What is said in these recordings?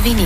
новини.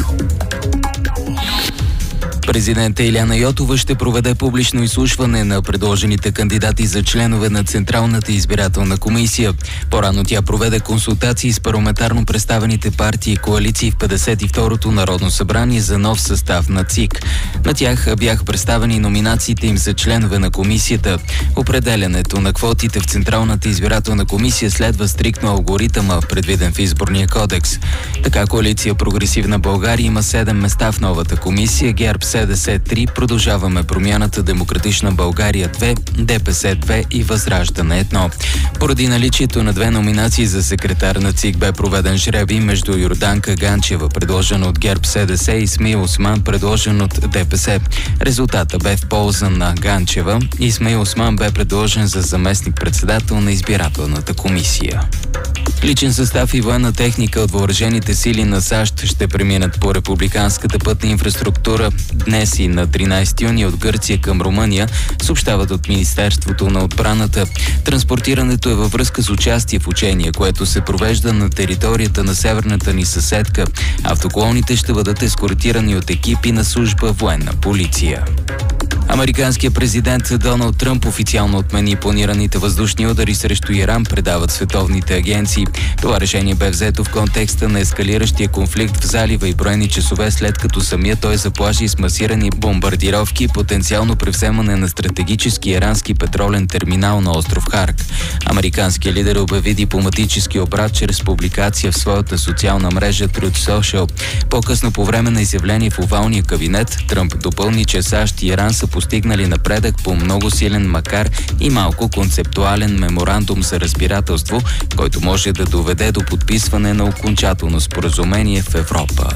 Президентът Илияна Йотова ще проведе публично изслушване на предложените кандидати за членове на Централната избирателна комисия. По-рано тя проведе консултации с парламентарно представените партии и коалиции в 52-то Народно събрание за нов състав на ЦИК. На тях бяха представени номинациите им за членове на комисията. Определянето на квотите в Централната избирателна комисия следва стриктно алгоритъма, предвиден в Изборния кодекс. Така коалиция Прогресивна България има 7 места в новата комисия, ГЕРБ СДС 3, Продължаваме промяната, Демократична България 2, ДПС 2 и Възраждане 1. Поради наличието на 2 номинации за секретар на ЦИК бе проведен жребий между Йорданка Ганчева, предложена от ГЕРБ СДС, и Исмаил Осман, предложен от ДПС. Резултата бе в полза на Ганчева. Исмаил Осман бе предложен за заместник-председател на избирателната комисия. Личен състав и военна техника от въоръжените сили на САЩ ще преминат по републиканската пътна инфраструктура днес и на 13 юни от Гърция към Румъния, съобщават от Министерството на отбраната. Транспортирането е във връзка с участие в учение, което се провежда на територията на северната ни съседка. Автоколоните ще бъдат ескортирани от екипи на служба военна полиция. Американският президент Доналд Тръмп официално отмени планираните въздушни удари срещу Иран, предават световните агенции. Това решение бе взето в контекста на ескалиращия конфликт в залива и броени часове след като самия той заплаши с масирани бомбардировки и потенциално превземане на стратегически ирански петролен терминал на остров Харк. Американският лидер обяви дипломатически обрат чрез публикация в своята социална мрежа Truth Social. По-късно по време на изявление в овалния кабинет, Тръмп допълни, че САЩ и Иран са постигнали напредък по много силен, макар и малко концептуален меморандум за разбирателство, който може да доведе до подписване на окончателно споразумение в Европа.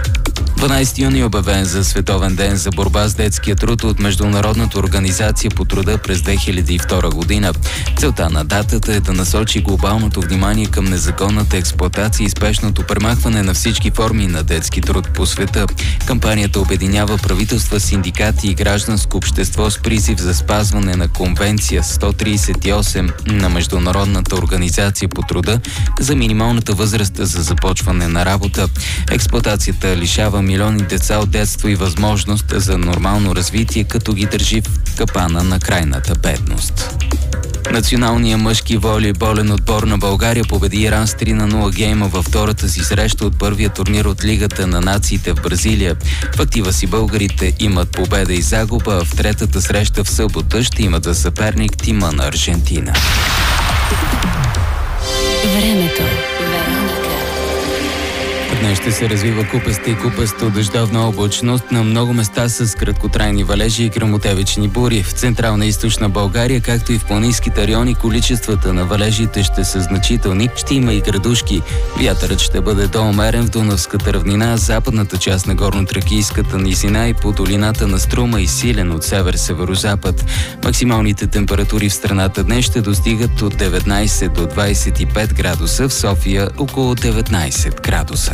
12 юни е обявен за Световен ден за борба с детския труд от Международната организация по труда през 2002 година. Целта на датата е да насочи глобалното внимание към незаконната експлоатация и спешното премахване на всички форми на детски труд по света. Кампанията обединява правителства, синдикати и гражданско общество с призив за спазване на Конвенция 138 на Международната организация по труда за минималната възраст за започване на работа. Експлоатацията лишава милиони деца от детство и възможност за нормално развитие, като ги държи в капана на крайната бедност. Националният мъжки волейболен отбор на България победи Иран с 3-0 гейма във втората си среща от първия турнир от Лигата на нациите в Бразилия. В актива си българите имат победа и загуба, а в третата среща в събота ще имат за съперник тима на Аржентина. Времето. Днес ще се развива купеста и купесто дъждовна облачност на много места с краткотрайни валежи и гръмотевични бури. В Централна и Източна България, както и в планинските райони, количествата на валежите ще са значителни. Ще има и градушки. Вятърът ще бъде доумерен в Дунавската равнина, западната част на горно-тракийската низина и по долината на Струма и силен от север-северозапад. Максималните температури в страната днес ще достигат от 19 до 25 градуса, в София около 19 градуса.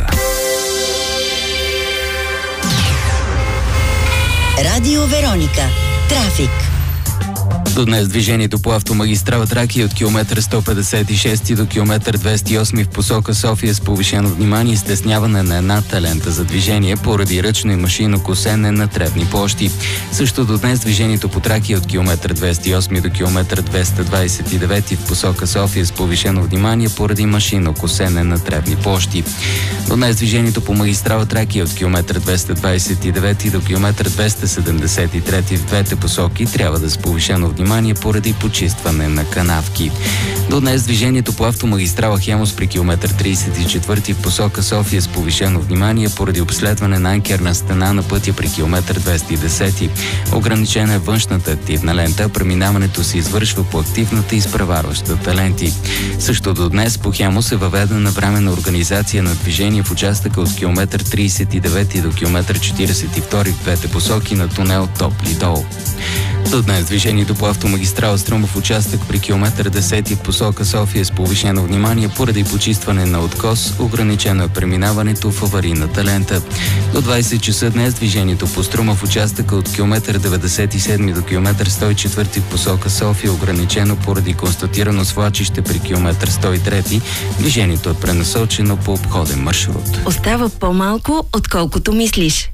Радио Вероника. Трафик. До днес движението по автомагистрала Тракия от километър 156 до километър 208 в посока София с повишено внимание и стесняване на едната лента за движение поради ръчно и машинно косене на тревни площи. Също до днес движението по Тракия от километър 208 до километър 229 в посока София с повишено внимание поради машинно косене на тревни площи. До днес движението по магистрала Тракия от километър 229 до километър 273 в двете посоки трябва да с повишено внимание поради почистване на канавки. До днес движението по автомагистрала Хемус при километър 34 в посока София с повишено внимание поради обследване на анкерна стена на пътя при километър 210. Ограничена е външната активна лента, преминаването се извършва по активната и изпреварващата ленти. Също до днес по Хемус е въведена временна организация на движение в участъка от километър 39 до километър 42 в двете посоки на тунел Топли дол. До днес движението по автомагистрала Струма в участък при километър 10 посока София с повишено внимание поради почистване на откос. Ограничено е преминаването в аварийната лента. До 20 часа днес движението по Струма в участъка от километър 97 до километър 104 в посока София ограничено поради констатирано свлачище при километър 103. Движението е пренасочено по обходен маршрут. Остава по-малко, отколкото мислиш.